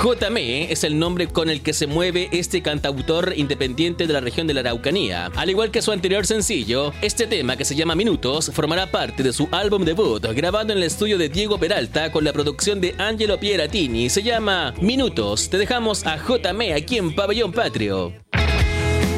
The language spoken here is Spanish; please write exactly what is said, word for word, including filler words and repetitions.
J M E es el nombre con el que se mueve este cantautor independiente de la región de la Araucanía. Al igual que su anterior sencillo, este tema, que se llama Minutos, formará parte de su álbum debut, grabado en el estudio de Diego Peralta con la producción de Angelo Pieratini. Se llama Minutos. Te dejamos a J M E aquí en Pabellón Patrio.